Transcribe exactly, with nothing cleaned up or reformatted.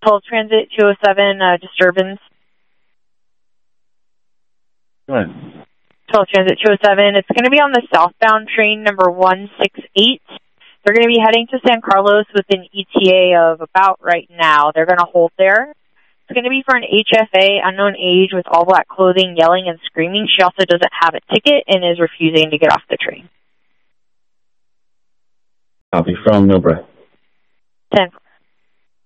twelve Transit two oh seven, uh, disturbance. Go ahead. twelve Transit two oh seven. It's going to be on the southbound train number one six eight. They're going to be heading to San Carlos with an E T A of about right now. They're going to hold there. It's going to be for an H F A, unknown age, with all black clothing, yelling and screaming. She also doesn't have a ticket and is refusing to get off the train. Copy from No Breath. ten four.